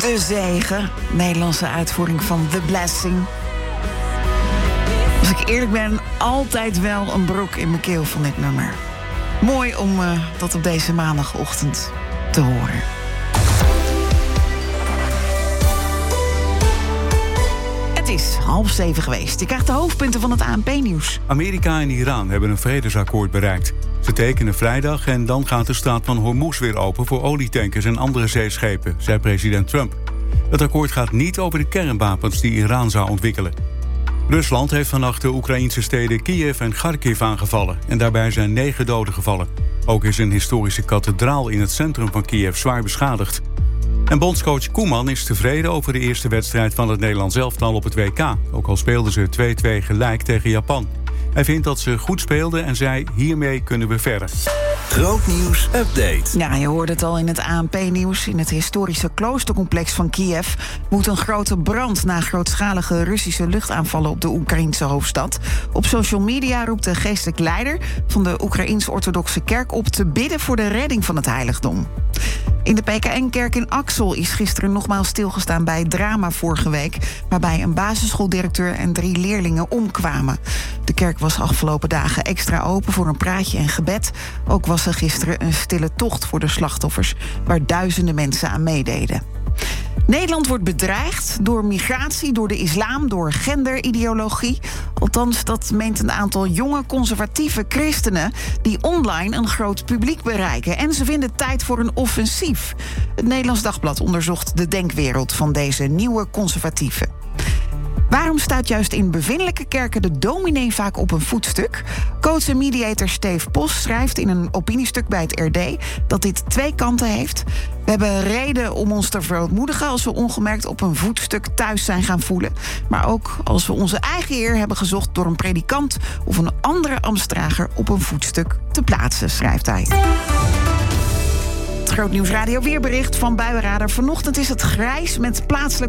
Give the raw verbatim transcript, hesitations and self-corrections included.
De Zegen, Nederlandse uitvoering van The Blessing. Als ik eerlijk ben, altijd wel een brok in mijn keel van dit nummer. Mooi om uh, dat op deze maandagochtend te horen. Het is half zeven geweest. Je krijgt de hoofdpunten van het A N P-nieuws. Amerika en Iran hebben een vredesakkoord bereikt. Ze tekenen vrijdag en dan gaat de straat van Hormuz weer open voor olietankers en andere zeeschepen, zei president Trump. Het akkoord gaat niet over de kernwapens die Iran zou ontwikkelen. Rusland heeft vannacht de Oekraïnse steden Kiev en Kharkiv aangevallen en daarbij zijn negen doden gevallen. Ook is een historische kathedraal in het centrum van Kiev zwaar beschadigd. En bondscoach Koeman is tevreden over de eerste wedstrijd van het Nederlands elftal op het W K. Ook al speelden ze twee-twee gelijk tegen Japan. Hij vindt dat ze goed speelden en zei, hiermee kunnen we verder. Grootnieuws update. Ja, je hoorde het al in het A N P-nieuws. In het historische kloostercomplex van Kiev woedt een grote brand na grootschalige Russische luchtaanvallen op de Oekraïense hoofdstad. Op social media roept de geestelijk leider van de Oekraïens-orthodoxe kerk op te bidden voor de redding van het heiligdom. In de P K N-kerk in Axel is gisteren nogmaals stilgestaan bij het drama vorige week, waarbij een basisschooldirecteur en drie leerlingen omkwamen. De kerk was afgelopen dagen extra open voor een praatje en gebed. Ook was er gisteren een stille tocht voor de slachtoffers, waar duizenden mensen aan meededen. Nederland wordt bedreigd door migratie, door de islam, door genderideologie. Althans, dat meent een aantal jonge conservatieve christenen die online een groot publiek bereiken. En ze vinden tijd voor een offensief. Het Nederlands Dagblad onderzocht de denkwereld van deze nieuwe conservatieven. Waarom staat juist in bevindelijke kerken de dominee vaak op een voetstuk? Coach en mediator Steve Post schrijft in een opiniestuk bij het R D dat dit twee kanten heeft. We hebben reden om ons te verootmoedigen als we ongemerkt op een voetstuk thuis zijn gaan voelen. Maar ook als we onze eigen eer hebben gezocht door een predikant of een andere ambtsdrager op een voetstuk te plaatsen, schrijft hij. Het Grootnieuws Radio weerbericht van Buienradar. Vanochtend is het grijs met plaatselijk